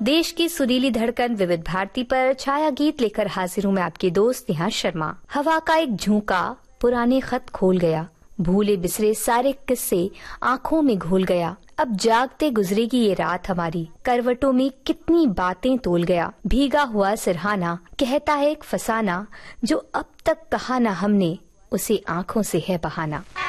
देश की सुरीली धड़कन विविध भारती पर छाया गीत लेकर हाजिर हूँ मैं आपकी दोस्त नेहा शर्मा। हवा का एक झोंका पुराने खत खोल गया, भूले बिसरे सारे किस्से आँखों में घोल गया। अब जागते गुजरेगी ये रात हमारी, करवटों में कितनी बातें तोल गया। भीगा हुआ सिरहाना कहता है एक फसाना, जो अब तक कहा ना हमने, उसे आँखों से है बहाना।